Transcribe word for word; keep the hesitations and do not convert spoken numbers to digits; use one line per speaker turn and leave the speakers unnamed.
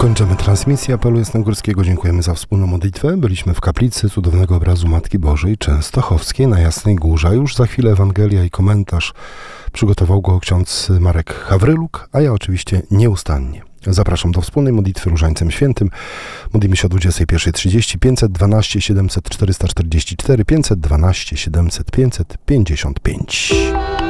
Kończymy transmisję apelu jasnogórskiego. Dziękujemy za wspólną modlitwę. Byliśmy w kaplicy cudownego obrazu Matki Bożej Częstochowskiej na Jasnej Górze. Już za chwilę Ewangelia i komentarz. Przygotował go ksiądz Marek Hawryluk, a ja oczywiście nieustannie. Zapraszam do wspólnej modlitwy Różańcem Świętym. Modlimy się o dwudziestej pierwszej trzydzieści, pięćset dwanaście siedemset czterysta czterdzieści cztery, pięćset dwanaście siedemset pięćset pięćdziesiąt pięć.